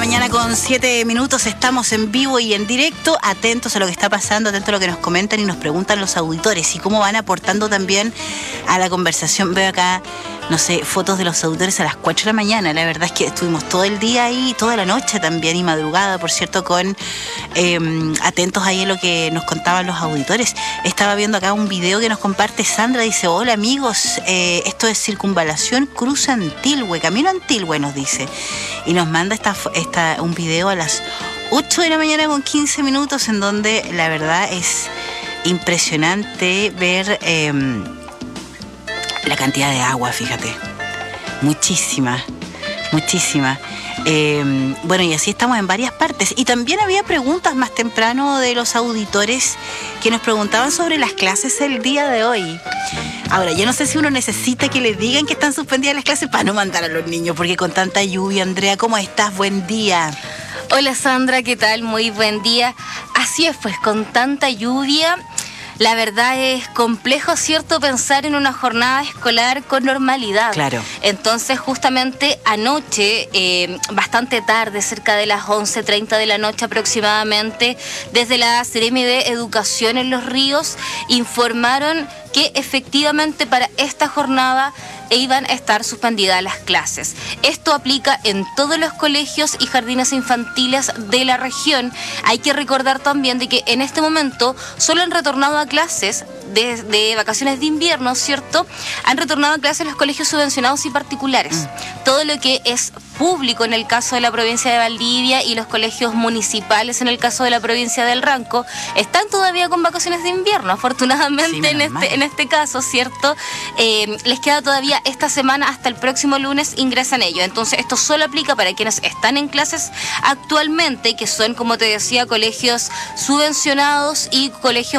Mañana con 7 minutos estamos en vivo y en directo, atentos a lo que está pasando, atentos a lo que nos comentan y nos preguntan los auditores y cómo van aportando también a la conversación. Veo acá, no sé, fotos de los auditores a las 4 de la mañana. La verdad es que estuvimos todo el día ahí, toda la noche también y madrugada, por cierto, con atentos ahí a lo que nos contaban los auditores. Estaba viendo acá un video que nos comparte Sandra, dice: hola amigos, esto es Circunvalación Cruz Antilhue, camino a Antilhue, nos dice, y nos manda un video a las 8 de la mañana con 15 minutos, en donde la verdad es impresionante ver la cantidad de agua, fíjate, muchísima. Bueno, y así estamos en varias partes. Y también había preguntas más temprano de los auditores que nos preguntaban sobre las clases el día de hoy. Ahora, yo no sé si uno necesita que le digan que están suspendidas las clases para no mandar a los niños, porque con tanta lluvia. Andrea, ¿cómo estás? Buen día. Hola Sandra, ¿qué tal? Muy buen día. Así es, pues con tanta lluvia, la verdad es complejo, ¿cierto?, pensar en una jornada escolar con normalidad. Claro. Entonces, justamente anoche, bastante tarde, cerca de las 11:30 de la noche aproximadamente, desde la Seremi de Educación en Los Ríos, informaron que efectivamente para esta jornada iban a estar suspendidas las clases. Esto aplica en todos los colegios y jardines infantiles de la región. Hay que recordar también de que en este momento solo han retornado a clases de vacaciones de invierno, ¿cierto? Han retornado a clases los colegios subvencionados y particulares. Todo lo que es público en el caso de la provincia de Valdivia y los colegios municipales en el caso de la provincia del Ranco están todavía con vacaciones de invierno, afortunadamente. Sí, en este caso, ¿cierto? Les queda todavía esta semana, hasta el próximo lunes ingresan ellos. Entonces esto solo aplica para quienes están en clases actualmente, que son, como te decía, colegios subvencionados y colegios